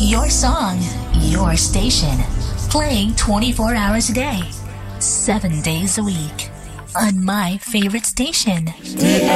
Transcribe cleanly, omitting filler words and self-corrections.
Your song, your station. Playing 24 hours a day, 7 days a week. On my favorite station.